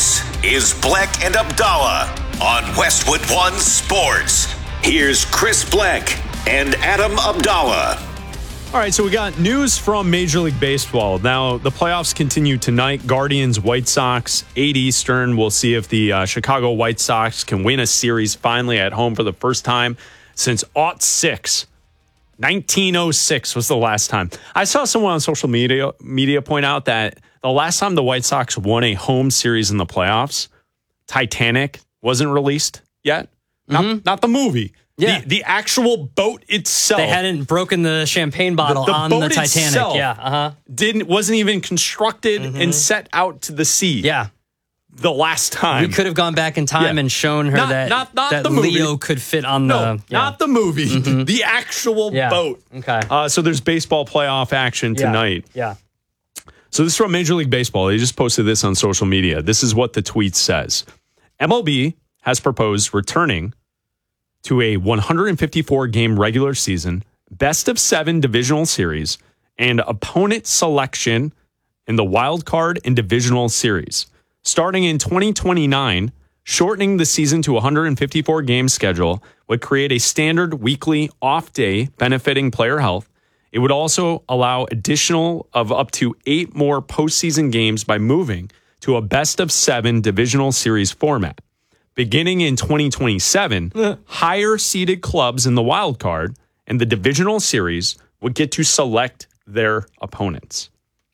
This is Bleck and Abdallah on Westwood One Sports. Here's Chris Bleck and Adam Abdallah. All right, so we got news from Major League Baseball. Now, the playoffs continue tonight. Guardians, White Sox, 8 Eastern. We'll see if the Chicago White Sox can win a series finally at home for the first time since 2006. 1906 was the last time. I saw someone on social media point out that the last time the White Sox won a home series in the playoffs, Titanic wasn't released yet. Not the movie. Yeah. The actual boat itself. They hadn't broken the champagne bottle on the Titanic. Itself wasn't even constructed and set out to the sea. Yeah. The last time. We could have gone back in time and shown her that the movie. Leo could fit on not the movie. The actual boat. Okay. So there's baseball playoff action tonight. Yeah. So this is from Major League Baseball. They just posted this on social media. This is what the tweet says. MLB has proposed returning to a 154-game regular season, best-of-7 divisional series, and opponent selection in the wild card and divisional series. Starting in 2029, shortening the season to a 154-game schedule would create a standard weekly off day benefiting player health. It would also allow additional of up to 8 more postseason games by moving to a best-of-7 divisional series format. Beginning in 2027, higher seeded clubs in the wild card and the divisional series would get to select their opponents.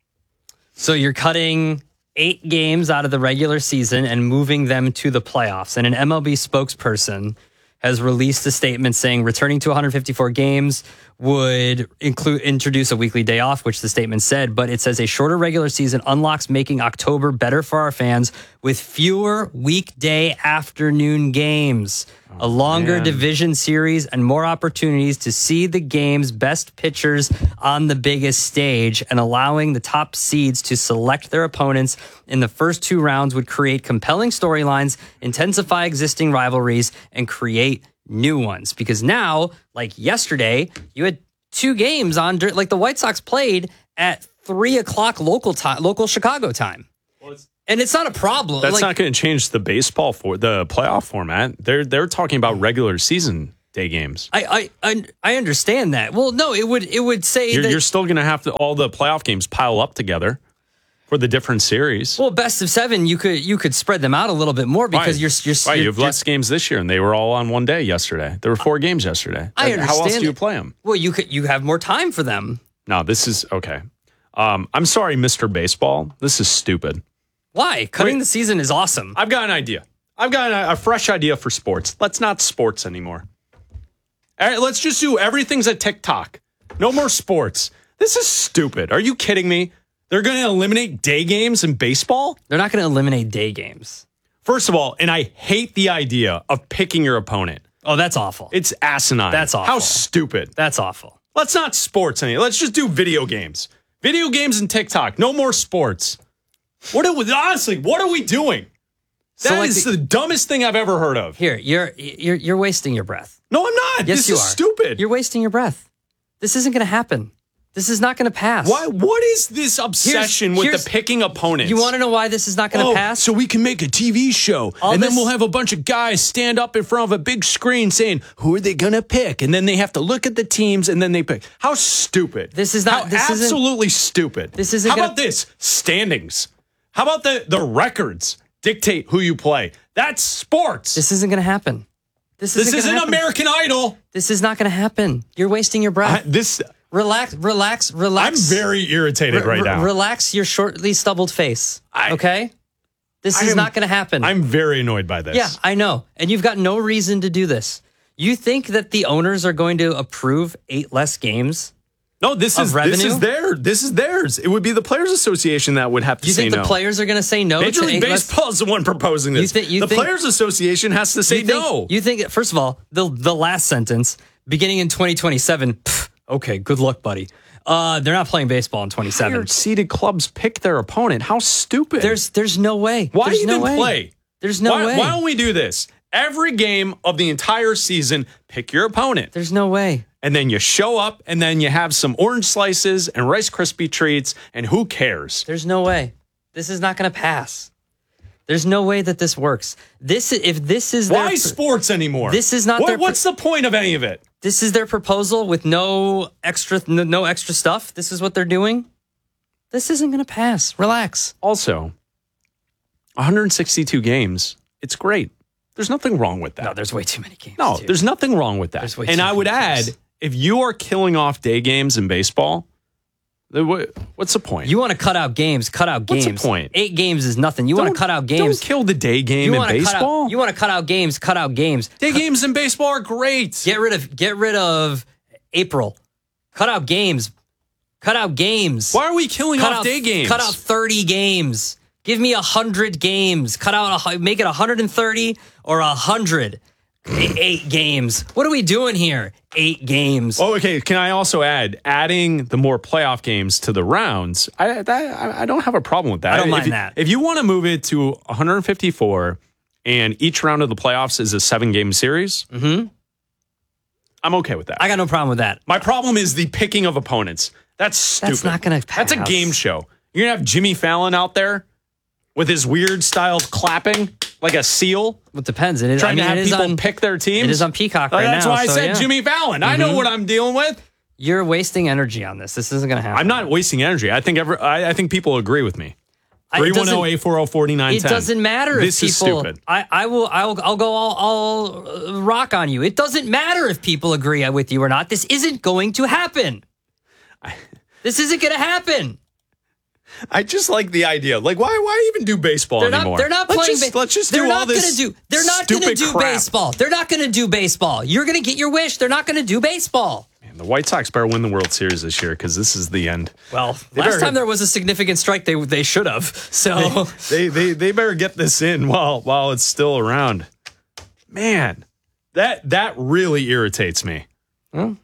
So you're cutting 8 games out of the regular season and moving them to the playoffs. And an MLB spokesperson has released a statement saying returning to 154 games would introduce a weekly day off, which the statement said, but it says a shorter regular season unlocks making October better for our fans with fewer weekday afternoon games, a longer division series, and more opportunities to see the game's best pitchers on the biggest stage, and allowing the top seeds to select their opponents in the first 2 rounds would create compelling storylines, intensify existing rivalries, and create new ones. Because now, like yesterday, you had 2 games on, like the White Sox played at 3:00 local Chicago time. And it's not a problem. That's not going to change the baseball for the playoff format. They're talking about regular season day games. I understand that. Well, no, it would say you're still going to have all the playoff games pile up together for the different series. Well, best of 7, you could spread them out a little bit more because you have less games this year, and they were all on one day yesterday. There were 4 games yesterday. I understand. How else do you play them? Well, you have more time for them. No, this is okay. I'm sorry, Mr. Baseball. This is stupid. Why? Cutting the season is awesome. I've got an idea. I've got a fresh idea for sports. Let's not sports anymore. All right, let's just do everything's a TikTok. No more sports. This is stupid. Are you kidding me? They're going to eliminate day games in baseball? They're not going to eliminate day games. First of all, and I hate the idea of picking your opponent. Oh, that's awful. It's asinine. That's awful. How stupid. That's awful. Let's not sports anymore. Let's just do video games. Video games and TikTok. No more sports. Honestly, what are we doing? That is the dumbest thing I've ever heard of. Here, you're wasting your breath. No, I'm not. Yes, this is stupid. You're wasting your breath. This isn't going to happen. This is not going to pass. Why? What is this obsession with the picking opponents? You want to know why this is not going to pass? So we can make a TV show, then we'll have a bunch of guys stand up in front of a big screen saying, who are they going to pick? And then they have to look at the teams, and then they pick. How stupid. This is not... absolutely stupid. This isn't How about this? Standings. How about the records dictate who you play? That's sports. This isn't going to happen. This isn't American Idol. This is not going to happen. You're wasting your breath. Relax. I'm very irritated right now. Relax your shortly stubbled face. Okay? This is not going to happen. I'm very annoyed by this. Yeah, I know. And you've got no reason to do this. You think that the owners are going to approve 8 less games? No, this is theirs. It would be the Players Association that would have to say no. You think the players are going to say no? Major League Baseball is the one proposing this. The Players Association has to say no. You think, first of all, the last sentence, beginning in 2027, okay, good luck, buddy. They're not playing baseball in 27. Higher seeded clubs pick their opponent. How stupid. There's no way. Why even play? There's no way. Why don't we do this? Every game of the entire season, pick your opponent. There's no way. And then you show up, and then you have some orange slices and Rice Krispie treats, and who cares? There's no way. This is not going to pass. There's no way that this works. If this is why sports anymore? This is not what's the point of any of it? This is their proposal with no extra stuff. This is what they're doing. This isn't going to pass. Relax. Also, 162 games. It's great. There's nothing wrong with that. No, there's way too many games. No, there's nothing wrong with that. And I would add, if you are killing off day games in baseball, what's the point? You want to cut out games, What's the point? 8 games is nothing. You want to cut out games. Don't kill the day game in baseball. You want to cut out games, cut out games. Day games in baseball are great. Get rid of April. Cut out games. Cut out games. Why are we killing off day games? Cut out 30 games. Give me 100 games. Make it 130 or 100. 8 games. What are we doing here? 8 games. Oh, okay. Can I also adding the more playoff games to the rounds? I don't have a problem with that. I don't mind that. If you want to move it to 154 and each round of the playoffs is a 7-game series, I'm okay with that. I got no problem with that. My problem is the picking of opponents. That's stupid. That's not going to pass. That's a game show. You're going to have Jimmy Fallon out there with his weird style clapping like a seal. It depends. Trying to have people pick their teams. It is on Peacock right now. That's why I said Jimmy Fallon. I know what I'm dealing with. You're wasting energy on this. This isn't going to happen. I'm not wasting energy. I think people agree with me. 310-840-4910. It doesn't matter this if people. Is stupid. I'll go all rock on you. It doesn't matter if people agree with you or not. This isn't going to happen. This isn't going to happen. I just like the idea. Like, why even do baseball anymore? They're not playing. Let's just do all this. They're not going to do crap. baseball. They're not going to do baseball. You're going to get your wish. They're not going to do baseball. Man, the White Sox better win the World Series this year because this is the end. Well, last time there was a significant strike, they should have. So they better get this in while it's still around. Man, that really irritates me. Well,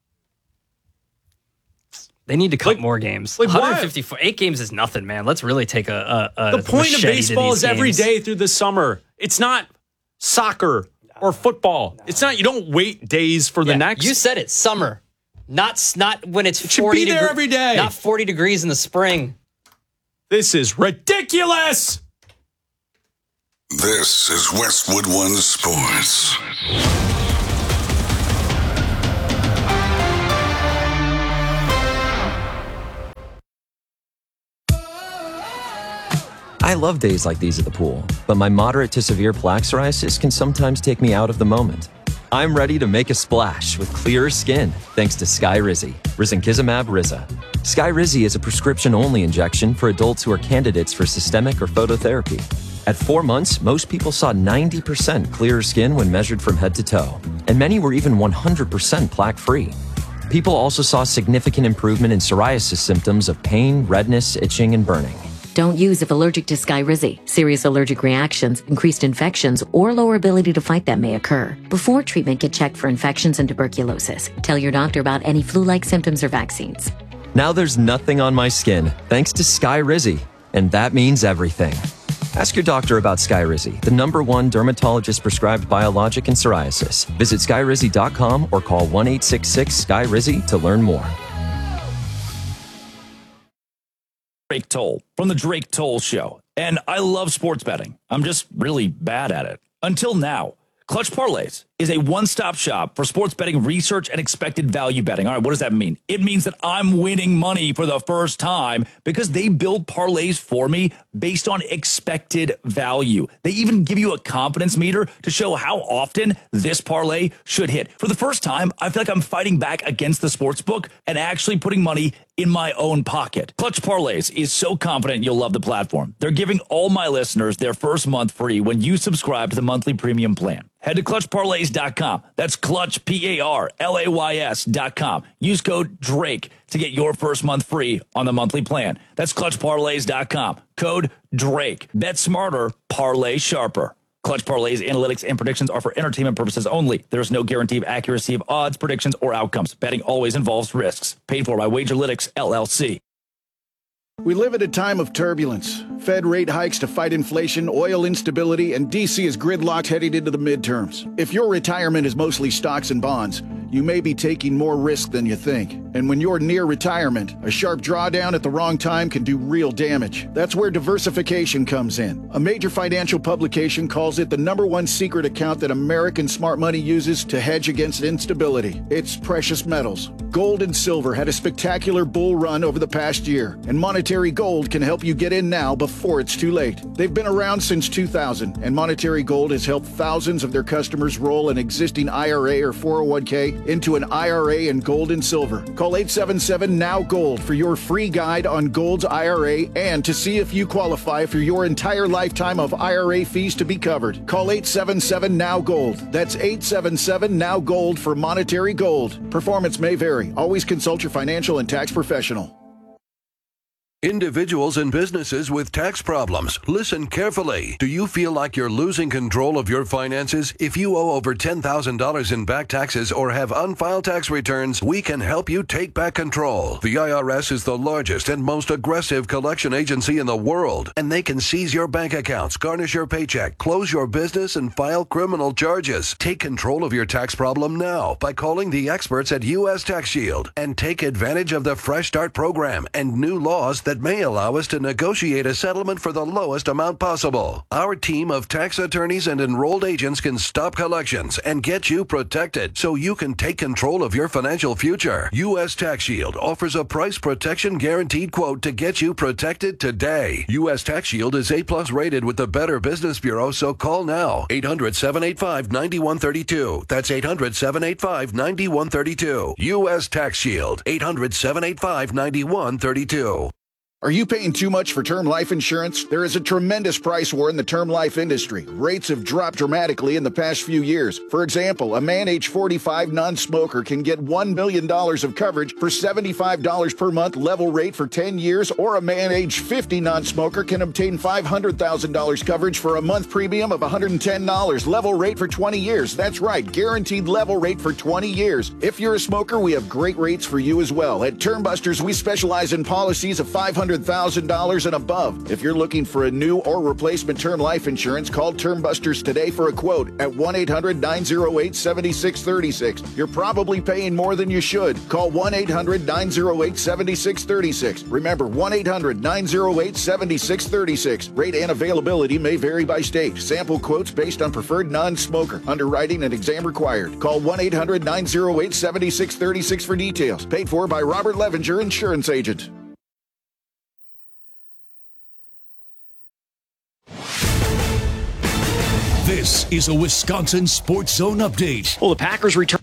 they need to cut more games. 154, 8 games is nothing, man. Let's really take a the point of baseball is every day through the summer. It's not soccer or football. It's not. You don't wait days for the next. You said it. Summer, not when it's 40. Should be there every day. Not 40 degrees in the spring. This is ridiculous. This is Westwood One Sports. I love days like these at the pool, but my moderate to severe plaque psoriasis can sometimes take me out of the moment. I'm ready to make a splash with clearer skin thanks to Skyrizi, risankizumab Riza. Skyrizi is a prescription-only injection for adults who are candidates for systemic or phototherapy. At 4 months, most people saw 90% clearer skin when measured from head to toe, and many were even 100% plaque-free. People also saw significant improvement in psoriasis symptoms of pain, redness, itching, and burning. Don't use if allergic to Skyrizi. Serious allergic reactions, increased infections, or lower ability to fight them may occur. Before treatment, get checked for infections and tuberculosis. Tell your doctor about any flu-like symptoms or vaccines. Now there's nothing on my skin thanks to Skyrizi, and that means everything. Ask your doctor about Skyrizi, the #1 dermatologist-prescribed biologic in psoriasis. Visit Skyrizi.com or call 1-866-SKYRIZI to learn more. Drake Toll from the Drake Toll Show. And I love sports betting. I'm just really bad at it. Until now. Clutch Parlays is a one-stop shop for sports betting research and expected value betting. All right, what does that mean? It means that I'm winning money for the first time because they build parlays for me based on expected value. They even give you a confidence meter to show how often this parlay should hit. For the first time, I feel like I'm fighting back against the sports book and actually putting money in my own pocket. Clutch Parlays is so confident you'll love the platform. They're giving all my listeners their first month free when you subscribe to the monthly premium plan. Head to clutchparlays.com. That's clutch, PARLAYS.com. Use code DRAKE to get your first month free on the monthly plan. That's clutchparlays.com. Code DRAKE. Bet smarter, parlay sharper. Clutch Parlays, analytics, and predictions are for entertainment purposes only. There is no guarantee of accuracy of odds, predictions, or outcomes. Betting always involves risks. Paid for by Wagerlytics, LLC. We live at a time of turbulence. Fed rate hikes to fight inflation, oil instability, and D.C. is gridlocked heading into the midterms. If your retirement is mostly stocks and bonds, you may be taking more risk than you think. And when you're near retirement, a sharp drawdown at the wrong time can do real damage. That's where diversification comes in. A major financial publication calls it the #1 secret account that American smart money uses to hedge against instability. It's precious metals. Gold and silver had a spectacular bull run over the past year, and Monetary Gold can help you get in now before it's too late. They've been around since 2000, and Monetary Gold has helped thousands of their customers roll an existing IRA or 401k into an IRA in gold and silver. Call 877-NOW-GOLD for your free guide on Gold's IRA and to see if you qualify for your entire lifetime of IRA fees to be covered. Call 877-NOW-GOLD. That's 877-NOW-GOLD for Monetary Gold. Performance may vary. Always consult your financial and tax professional. Individuals and businesses with tax problems, listen carefully. Do you feel like you're losing control of your finances? If you owe over $10,000 in back taxes or have unfiled tax returns, we can help you take back control. The IRS is the largest and most aggressive collection agency in the world, and they can seize your bank accounts, garnish your paycheck, close your business, and file criminal charges. Take control of your tax problem now by calling the experts at U.S. Tax Shield and take advantage of the Fresh Start program and new laws that may allow us to negotiate a settlement for the lowest amount possible. Our team of tax attorneys and enrolled agents can stop collections and get you protected so you can take control of your financial future. U.S. Tax Shield offers a price protection guaranteed quote to get you protected today. U.S. Tax Shield is A+ rated with the Better Business Bureau, so call now. 800-785-9132. That's 800-785-9132. U.S. Tax Shield. 800-785-9132. Are you paying too much for term life insurance? There is a tremendous price war in the term life industry. Rates have dropped dramatically in the past few years. For example, a man age 45 non-smoker can get $1 million of coverage for $75 per month level rate for 10 years, or a man age 50 non-smoker can obtain $500,000 coverage for a month premium of $110 level rate for 20 years. That's right, guaranteed level rate for 20 years. If you're a smoker, we have great rates for you as well. At Term Busters, we specialize in policies of $500,000 and above. If you're looking for a new or replacement term life insurance, call Term Busters today for a quote at 1-800-908-7636. You're probably paying more than you should. Call 1-800-908-7636. Remember, 1-800-908-7636. Rate and availability may vary by state. Sample quotes based on preferred non-smoker. Underwriting and exam required. Call 1-800-908-7636 for details. Paid for by Robert Levenger, insurance agent. This is a Wisconsin Sports Zone update. Well, the Packers return.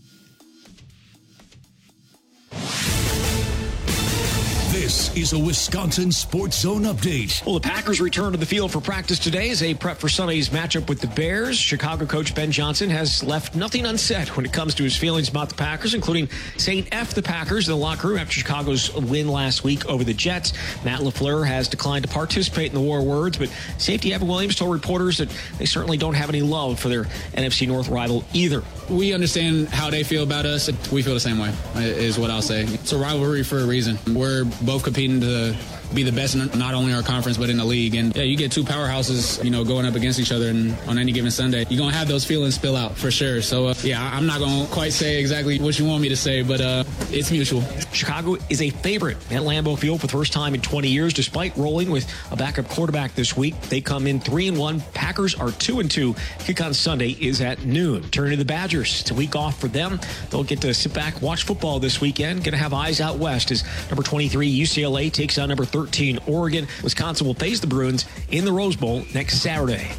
This is a Wisconsin Sports Zone update. Well, the Packers return to the field for practice today as they prep for Sunday's matchup with the Bears. Chicago coach Ben Johnson has left nothing unsaid when it comes to his feelings about the Packers, including saying F the Packers in the locker room after Chicago's win last week over the Jets. Matt LaFleur has declined to participate in the war of words, but safety Evan Williams told reporters that they certainly don't have any love for their NFC North rival either. We understand how they feel about us. We feel the same way, is what I'll say. It's a rivalry for a reason. We're both competing to be the best, not only in our conference, but in the league. And yeah, you get two powerhouses, going up against each other, and on any given Sunday, you're going to have those feelings spill out for sure. So I'm not going to quite say exactly what you want me to say, but it's mutual. Chicago is a favorite at Lambeau Field for the first time in 20 years, despite rolling with a backup quarterback this week. They come in 3-1. Packers are 2-2. Kick on Sunday is at noon. Turn to the Badgers. It's a week off for them. They'll get to sit back, watch football this weekend. Going to have eyes out west as number 23 UCLA takes on number 13 Oregon. Wisconsin will face the Bruins in the Rose Bowl next Saturday.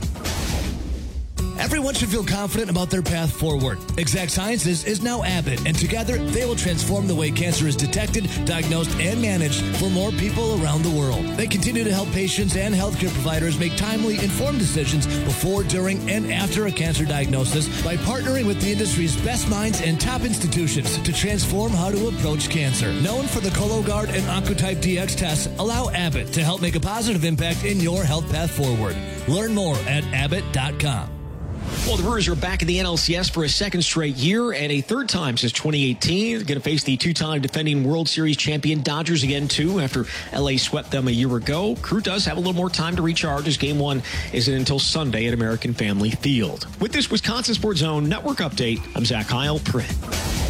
Everyone should feel confident about their path forward. Exact Sciences is now Abbott, and together they will transform the way cancer is detected, diagnosed, and managed for more people around the world. They continue to help patients and healthcare providers make timely, informed decisions before, during, and after a cancer diagnosis by partnering with the industry's best minds and top institutions to transform how to approach cancer. Known for the Cologuard and Oncotype DX tests, allow Abbott to help make a positive impact in your health path forward. Learn more at abbott.com. Well, the Brewers are back in the NLCS for a second straight year and a third time since 2018. They're going to face the two-time defending World Series champion Dodgers again, too, after L.A. swept them a year ago. Crew does have a little more time to recharge as Game 1 isn't until Sunday at American Family Field. With this Wisconsin Sports Zone Network update, I'm Zach Heil, Print.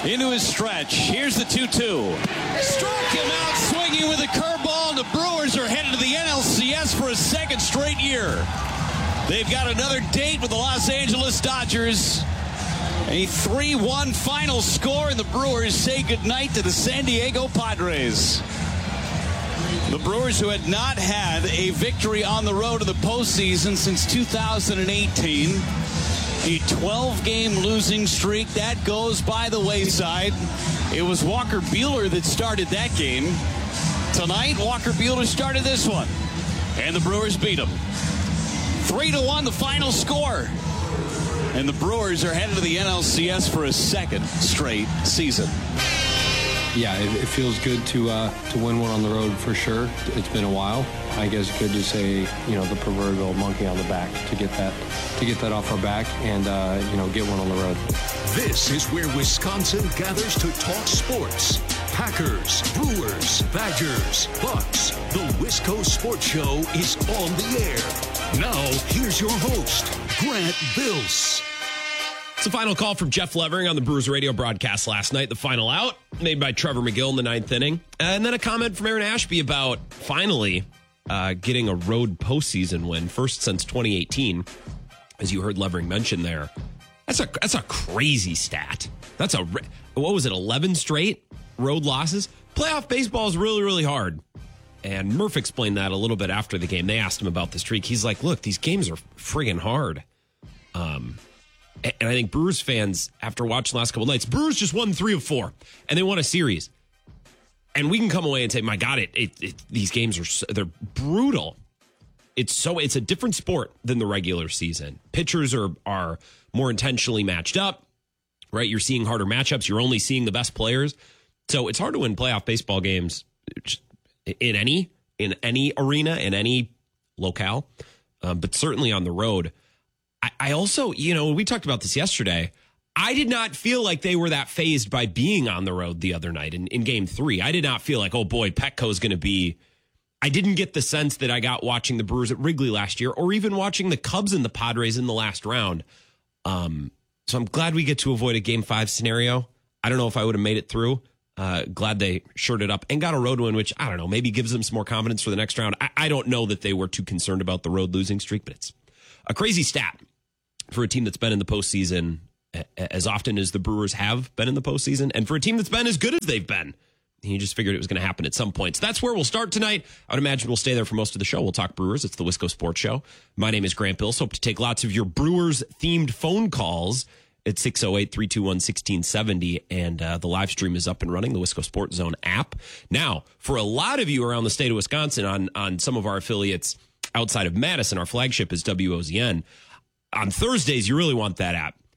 into his stretch. Here's the 2-2. Struck him out swinging with a curveball, and the Brewers are headed to the NLCS for a second straight year. They've got another date with the Los Angeles Dodgers. A 3-1 final score, and the Brewers say goodnight to the San Diego Padres. The Brewers, who had not had a victory on the road in the postseason since 2018. A 12-game losing streak, that goes by the wayside. It was Walker Buehler that started that game. Tonight, Walker Buehler started this one, and the Brewers beat him. 3-1, the final score. And the Brewers are headed to the NLCS for a second straight season. Yeah, it feels good to win one on the road for sure. It's been a while. I guess good to say, the proverbial monkey on the back to get that off our back and get one on the road. This is where Wisconsin gathers to talk sports. Packers, Brewers, Badgers, Bucks. The Wisco Sports Show is on the air. Now, here's your host, Grant Bills. It's a final call from Jeff Levering on the Brewers radio broadcast last night. The final out made by Trevor McGill in the 9th inning. And then a comment from Aaron Ashby about finally getting a road postseason win, first since 2018, as you heard Levering mention there. That's a crazy stat. That's what was it, 11 straight road losses? Playoff baseball is really, really hard. And Murph explained that a little bit after the game. They asked him about the streak. He's like, look, these games are friggin' hard. And I think Brewers fans, after watching the last couple of nights, Brewers just won 3 of 4, and they won a series. And we can come away and say, my God, these games they're brutal. It's a different sport than the regular season. Pitchers are more intentionally matched up, right? You're seeing harder matchups. You're only seeing the best players. So it's hard to win playoff baseball games in any arena, in any locale, but certainly on the road. I also, we talked about this yesterday. I did not feel like they were that fazed by being on the road the other night in game 3. I did not feel like, oh boy, Petco's going to be. I didn't get the sense that I got watching the Brewers at Wrigley last year, or even watching the Cubs and the Padres in the last round. So I'm glad we get to avoid a game 5 scenario. I don't know if I would have made it through. Glad they shirted up and got a road win, which, I don't know, maybe gives them some more confidence for the next round. I don't know that they were too concerned about the road losing streak, but it's a crazy stat for a team that's been in the postseason as often as the Brewers have been in the postseason, and for a team that's been as good as they've been. You just figured it was going to happen at some point. So that's where we'll start tonight. I would imagine we'll stay there for most of the show. We'll talk Brewers. It's the Wisco Sports Show. My name is Grant Bills. Hope to take lots of your Brewers-themed phone calls at 608-321-1670, and the live stream is up and running, the Wisco Sports Zone app. Now, for a lot of you around the state of Wisconsin on some of our affiliates outside of Madison, our flagship is WOZN. On Thursdays, you really want that app.